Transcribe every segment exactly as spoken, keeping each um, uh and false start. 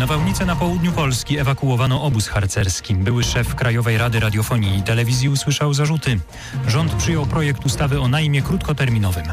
nawałnicę na południu Polski ewakuowano obóz harcerski. Były szef Krajowej Rady Radiofonii i Telewizji usłyszał zarzuty. Rząd przyjął projekt ustawy o najmie krótkoterminowym.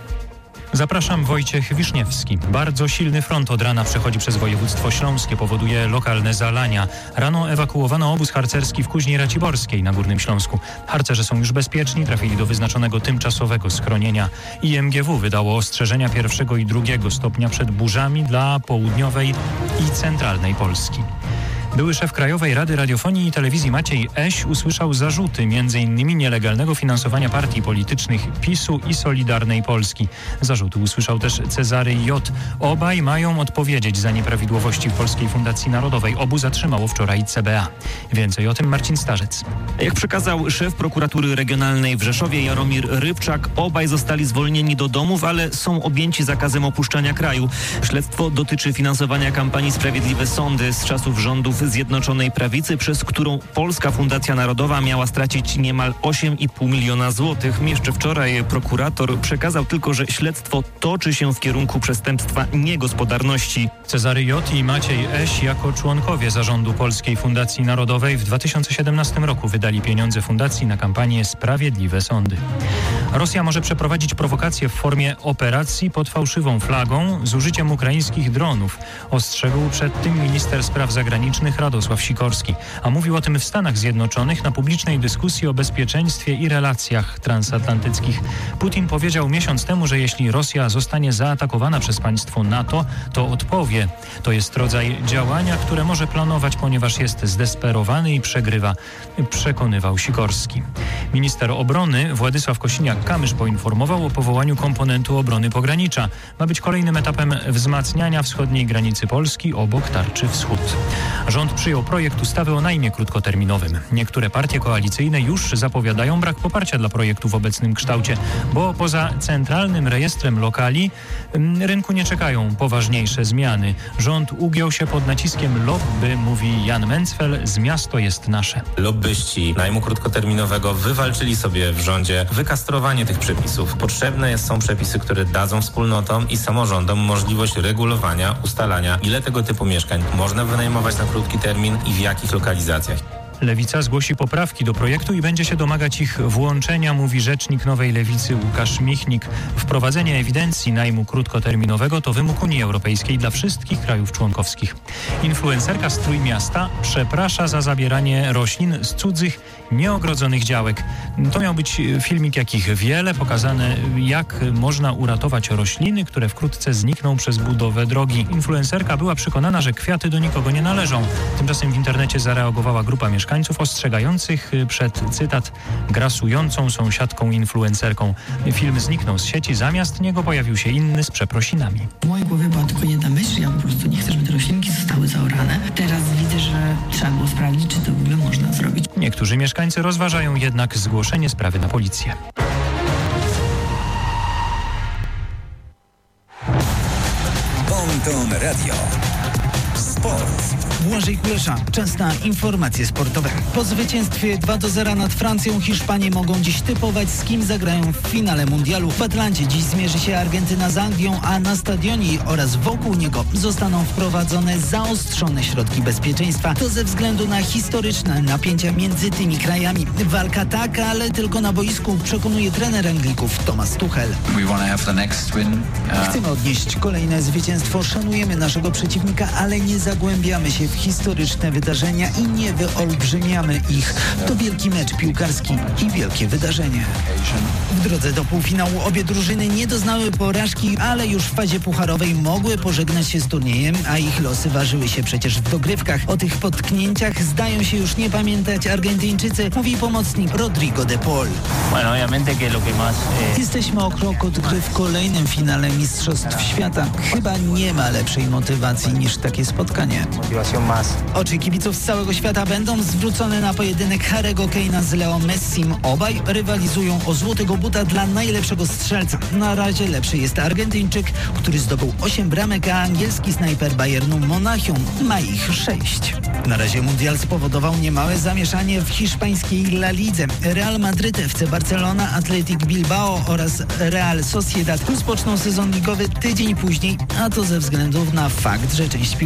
Zapraszam, Wojciech Wiszniewski. Bardzo silny front od rana przechodzi przez województwo śląskie, powoduje lokalne zalania. Rano ewakuowano obóz harcerski w Kuźni Raciborskiej na Górnym Śląsku. Harcerze są już bezpieczni, trafili do wyznaczonego tymczasowego schronienia. I M G W wydało ostrzeżenia pierwszego i drugiego stopnia przed burzami dla południowej i centralnej Polski. Były szef Krajowej Rady Radiofonii i Telewizji Maciej Eś usłyszał zarzuty między innymi nielegalnego finansowania partii politycznych PiSu i Solidarnej Polski. Zarzuty usłyszał też Cezary J. Obaj mają odpowiedzieć za nieprawidłowości w Polskiej Fundacji Narodowej. Obu zatrzymało wczoraj C B A. Więcej o tym Marcin Starzec. Jak przekazał szef prokuratury regionalnej w Rzeszowie Jaromir Rybczak, obaj zostali zwolnieni do domów, ale są objęci zakazem opuszczania kraju. Śledztwo dotyczy finansowania kampanii Sprawiedliwe Sądy z czasów rządów Zjednoczonej Prawicy, przez którą Polska Fundacja Narodowa miała stracić niemal osiem i pół miliona złotych. Jeszcze wczoraj prokurator przekazał tylko, że śledztwo toczy się w kierunku przestępstwa niegospodarności. Cezary J. i Maciej Eś jako członkowie zarządu Polskiej Fundacji Narodowej w dwa tysiące siedemnastym roku wydali pieniądze fundacji na kampanię Sprawiedliwe Sądy. Rosja może przeprowadzić prowokację w formie operacji pod fałszywą flagą z użyciem ukraińskich dronów. Ostrzegł przed tym minister spraw zagranicznych Radosław Sikorski. A mówił o tym w Stanach Zjednoczonych na publicznej dyskusji o bezpieczeństwie i relacjach transatlantyckich. Putin powiedział miesiąc temu, że jeśli Rosja zostanie zaatakowana przez państwo NATO, to odpowie. To jest rodzaj działania, które może planować, ponieważ jest zdesperowany i przegrywa, przekonywał Sikorski. Minister obrony Władysław Kosiniak-Kamysz poinformował o powołaniu komponentu obrony pogranicza. Ma być kolejnym etapem wzmacniania wschodniej granicy Polski obok Tarczy Wschód. Rząd przyjął projekt ustawy o najmie krótkoterminowym. Niektóre partie koalicyjne już zapowiadają brak poparcia dla projektu w obecnym kształcie, bo poza centralnym rejestrem lokali rynku nie czekają poważniejsze zmiany. Rząd ugiął się pod naciskiem lobby, mówi Jan Mencfel z Miasto jest nasze. Lobbyści najmu krótkoterminowego wywalczyli sobie w rządzie wykastrowanie tych przepisów. Potrzebne są przepisy, które dadzą wspólnotom i samorządom możliwość regulowania, ustalania, ile tego typu mieszkań można wynajmować na krótki termin i w jakich lokalizacjach. Lewica zgłosi poprawki do projektu i będzie się domagać ich włączenia, mówi rzecznik Nowej Lewicy Łukasz Michnik. Wprowadzenie ewidencji najmu krótkoterminowego to wymóg Unii Europejskiej dla wszystkich krajów członkowskich. Influencerka z Trójmiasta przeprasza za zabieranie roślin z cudzych, nieogrodzonych działek. To miał być filmik, jakich wiele, pokazane jak można uratować rośliny, które wkrótce znikną przez budowę drogi. Influencerka była przekonana, że kwiaty do nikogo nie należą. Tymczasem w internecie zareagowała grupa mieszkańców ostrzegających przed, cytat, grasującą sąsiadką influencerką. Film zniknął z sieci, zamiast niego pojawił się inny z przeprosinami. W mojej głowie była tylko jedna myśl, ja po prostu nie chcę, żeby te roślinki zostały zaorane. Teraz widzę, że trzeba było sprawdzić, czy to w ogóle można zrobić. Niektórzy mieszkańcy rozważają jednak zgłoszenie sprawy na policję. Bonton Radio. Sport. Błażej Kulesza, czas na informacje sportowe. Po zwycięstwie dwa do zera nad Francją Hiszpanie mogą dziś typować, z kim zagrają w finale mundialu. W Atlancie dziś zmierzy się Argentyna z Anglią, a na stadionie oraz wokół niego zostaną wprowadzone zaostrzone środki bezpieczeństwa. To ze względu na historyczne napięcia między tymi krajami. Walka tak, ale tylko na boisku, przekonuje trener Anglików Thomas Tuchel. Chcemy odnieść kolejne zwycięstwo, szanujemy naszego przeciwnika, ale nie zagłębiamy się w historyczne wydarzenia i nie wyolbrzymiamy ich. To wielki mecz piłkarski i wielkie wydarzenie. W drodze do półfinału obie drużyny nie doznały porażki, ale już w fazie pucharowej mogły pożegnać się z turniejem, a ich losy ważyły się przecież w dogrywkach. O tych potknięciach zdają się już nie pamiętać Argentyńczycy, mówi pomocnik Rodrigo de Paul. Jesteśmy o krok od gry w kolejnym finale Mistrzostw Świata. Chyba nie ma lepszej motywacji niż takie spotkanie. Oczy kibiców z całego świata będą zwrócone na pojedynek Harry'ego Kane'a z Leo Messim. Obaj rywalizują o złotego buta dla najlepszego strzelca. Na razie lepszy jest Argentyńczyk, który zdobył osiem bramek, a angielski snajper Bayernu Monachium ma ich sześć. Na razie mundial spowodował niemałe zamieszanie w hiszpańskiej La Lidze. Real Madryt, F C Barcelona, Athletic Bilbao oraz Real Sociedad rozpoczną sezon ligowy tydzień później, a to ze względu na fakt, że część